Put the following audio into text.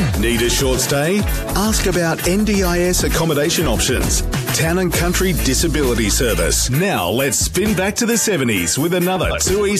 Need a short stay? Ask about NDIS accommodation options. Town and Country Disability Service. Now let's spin back to the 70s with another Tooheys